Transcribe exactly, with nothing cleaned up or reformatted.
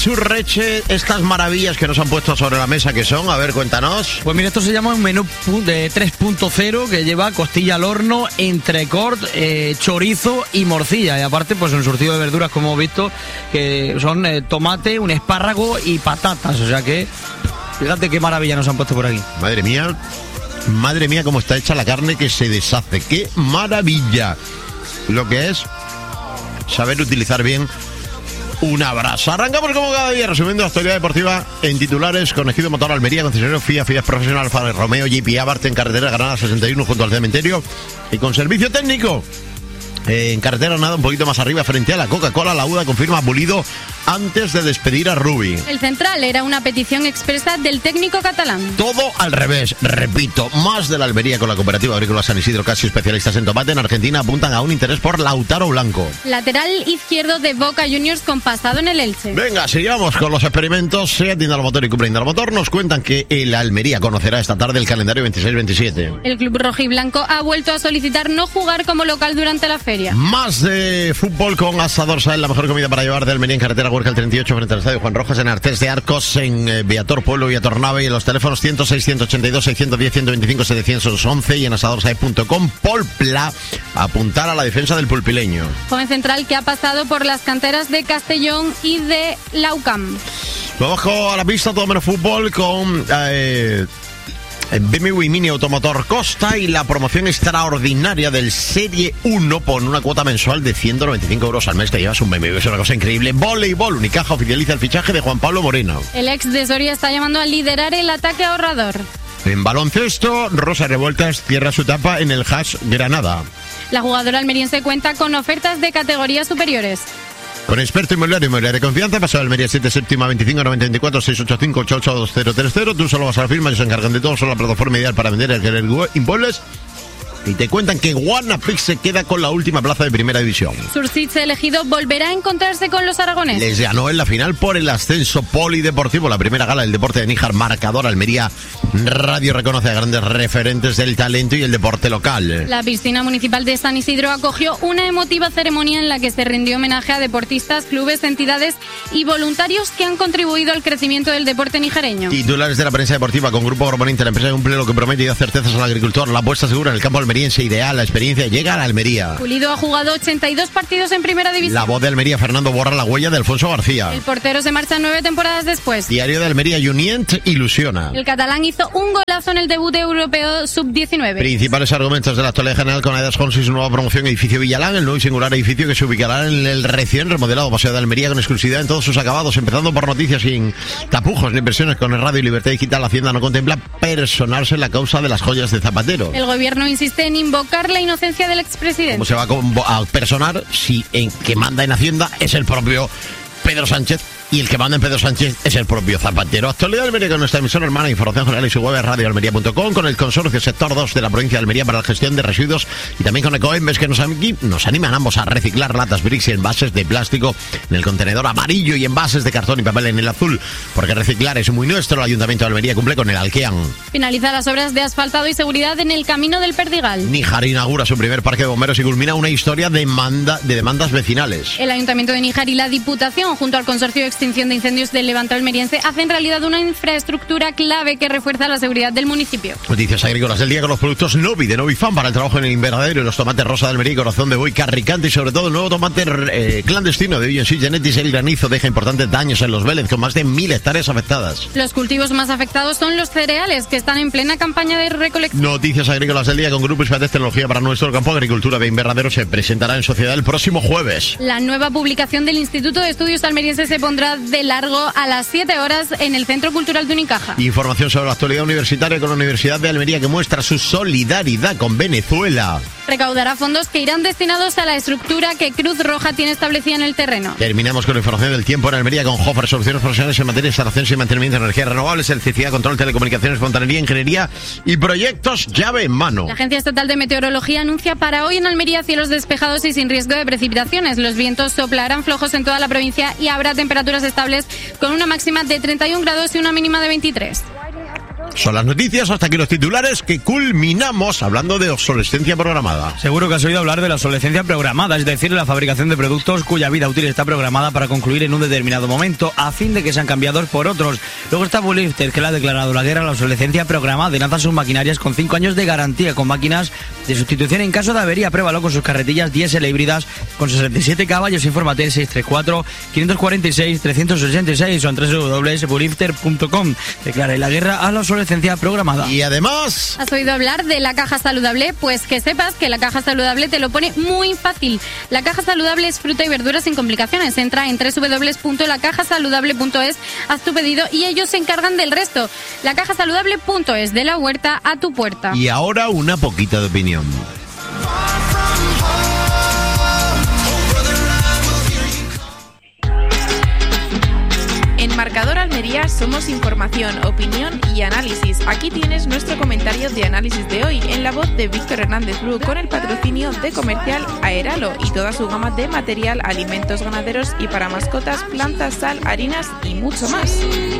Churreche, estas maravillas que nos han puesto sobre la mesa, ¿qué son? A ver, cuéntanos. Pues mira, esto se llama un menú de tres punto cero que lleva costilla al horno, entrecort, eh, chorizo y morcilla. Y aparte, pues un surtido de verduras, como hemos visto, que son eh, tomate, un espárrago y patatas. O sea que, fíjate qué maravilla nos han puesto por aquí. Madre mía, madre mía, cómo está hecha la carne que se deshace. ¡Qué maravilla! Lo que es saber utilizar bien una brasa. Arrancamos como cada día resumiendo la actualidad deportiva en titulares con Ejido Motor Almería, concesionario Fiat, Fiat Profesional, Alfa Romeo, J P Abarth en carretera Granada sesenta y uno junto al cementerio y con servicio técnico. Eh, en carretera nada, un poquito más arriba frente a la Coca-Cola, la U D A confirma a Pulido antes de despedir a Rubi. El central era una petición expresa del técnico catalán. Todo al revés, repito, más de la Almería con la Cooperativa Agrícola San Isidro, casi especialistas en tomate en Argentina, apuntan a un interés por Lautaro Blanco. Lateral izquierdo de Boca Juniors con pasado en el Elche. Venga, sigamos con los experimentos. SEAT, Indalomotor y Cupra Indalomotor nos cuentan que el Almería conocerá esta tarde el calendario veintiséis veintisiete. El club rojiblanco ha vuelto a solicitar no jugar como local durante la feria. Más de fútbol con Asador Sael, la mejor comida para llevar de Almería en carretera Huerca el treinta y ocho frente al Estadio Juan Rojas, en Artés de Arcos, en eh, Viator Pueblo, Viator Nave, y en los teléfonos ciento seis, ciento ochenta y dos, seiscientos diez, ciento veinticinco, setecientos once y en asador sael punto com. Polpla, apuntar a la defensa del pulpileño. Joven central que ha pasado por las canteras de Castellón y de Laucam. Vamos a la pista, todo menos fútbol con Eh, B M W Mini Automotor Costa y la promoción extraordinaria del Serie uno por una cuota mensual de ciento noventa y cinco euros al mes. Te llevas un B M W, es una cosa increíble. Voleibol, Unicaja oficializa el fichaje de Juan Pablo Moreno. El ex de Soria está llamando a liderar el ataque ahorrador. En baloncesto, Rosa Revueltas cierra su etapa en el Haas Granada. La jugadora almeriense cuenta con ofertas de categorías superiores. Con experto inmobiliario, inmobiliaria de confianza, pasó de Almería siete, séptima, veinticinco, noventa y cuatro, seiscientos ochenta y cinco, ochenta y ocho, dos cero tres cero. Tú solo vas a la firma, ellos se encargan de todo, son la plataforma ideal para vender el querer inmuebles. Y te cuentan que Guanapix se queda con la última plaza de primera división. Sursiche elegido volverá a encontrarse con los aragoneses. Les ganó en la final por el ascenso polideportivo, la primera gala del deporte de Níjar, marcador. Almería Radio reconoce a grandes referentes del talento y el deporte local. La piscina municipal de San Isidro acogió una emotiva ceremonia en la que se rindió homenaje a deportistas, clubes, entidades y voluntarios que han contribuido al crecimiento del deporte nijareño. Titulares de la prensa deportiva con Grupo Agroponente, la empresa que cumple lo que promete y da certezas al agricultor. La apuesta segura en el campo almeriense ideal, la experiencia llega a la Almería. Pulido ha jugado ochenta y dos partidos en primera división. La voz de Almería, Fernando borra la huella de Alfonso García. El portero se marcha nueve temporadas después. Diario de Almería, Junient ilusiona. El catalán hizo un golazo en el debut europeo sub diecinueve. Principales argumentos de la actualidad general con Adidas Honsu y su nueva promoción, edificio Villalán, el nuevo y singular edificio que se ubicará en el recién remodelado Paseo de Almería con exclusividad en todos sus acabados, empezando por noticias sin tapujos ni inversiones con el Radio y Libertad Digital. Hacienda no contempla personarse en la causa de las joyas de Zapatero. El gobierno insiste en invocar la inocencia del expresidente. ¿Cómo se va a personar si en que manda en Hacienda es el propio Pedro Sánchez y el que manda en Pedro Sánchez es el propio Zapatero? Actualidad Almería con nuestra emisora hermana, información general y su web radio almería punto com, con el consorcio sector dos de la provincia de Almería para la gestión de residuos y también con Ecoembes, que nos, nos animan ambos a reciclar latas, bricks y envases de plástico en el contenedor amarillo y envases de cartón y papel en el azul, porque reciclar es muy nuestro. El Ayuntamiento de Almería cumple con el Alquean. Finaliza las obras de asfaltado y seguridad en el Camino del Perdigal. Níjar inaugura su primer parque de bomberos y culmina una historia de, manda, de demandas vecinales. El Ayuntamiento de Níjar y la Diputación, junto al Consorcio de Extinción de Incendios del Levante Almeriense, hacen realidad una infraestructura clave que refuerza la seguridad del municipio. Noticias agrícolas del día con los productos Novi de Novifan para el trabajo en el invernadero y los tomates rosa de Almería, corazón de buey, carricante y sobre todo el nuevo tomate eh, clandestino de B and C Genetics. El granizo deja importantes daños en los Vélez con más de mil hectáreas afectadas. Los cultivos más afectados son los cereales, que están en plena campaña de recolección. Noticias agrícolas del día con Grupo Ispates Tecnología para nuestro campo. Agricultura de invernadero se presentará en sociedad el próximo jueves. La nueva publicación del Instituto de Estudios Almerienses se pondrá de largo a las siete horas en el Centro Cultural de Unicaja. Información sobre la actualidad universitaria con la Universidad de Almería, que muestra su solidaridad con Venezuela. Recaudará fondos que irán destinados a la estructura que Cruz Roja tiene establecida en el terreno. Terminamos con la información del tiempo en Almería con Jofer, soluciones profesionales en materia de instalaciones y mantenimiento de energías renovables, electricidad, control, telecomunicaciones, fontanería, ingeniería y proyectos llave en mano. La Agencia Estatal de Meteorología anuncia para hoy en Almería cielos despejados y sin riesgo de precipitaciones. Los vientos soplarán flojos en toda la provincia y habrá temperaturas estables con una máxima de treinta y un grados y una mínima de veintitrés. Son las noticias, hasta aquí los titulares, que culminamos hablando de obsolescencia programada. Seguro que has oído hablar de la obsolescencia programada, es decir, la fabricación de productos cuya vida útil está programada para concluir en un determinado momento, a fin de que sean cambiados por otros. Luego está Bulifter, que le ha declarado la guerra a la obsolescencia programada y lanza sus maquinarias con cinco años de garantía, con máquinas de sustitución en caso de avería. Pruébalo con sus carretillas diésel e híbridas con sesenta y siete caballos. Infórmate seis tres cuatro, cinco cuatro seis, tres ocho seis o en doble u doble u doble u punto bulifter punto com. Declara la guerra a la obsolescencia programada. Y además... ¿Has oído hablar de la caja saludable? Pues que sepas que la caja saludable te lo pone muy fácil. La caja saludable es fruta y verdura sin complicaciones. Entra en doble u doble u doble u punto la caja saludable punto es, haz tu pedido y ellos se encargan del resto. la caja saludable punto es, de la huerta a tu puerta. Y ahora una poquita de opinión. En Marcador Almería somos información, opinión y análisis. Aquí tienes nuestro comentario de análisis de hoy en la voz de Víctor Hernández Bru, con el patrocinio de Comercial Aeralo y toda su gama de material, alimentos ganaderos y para mascotas, plantas, sal, harinas y mucho más.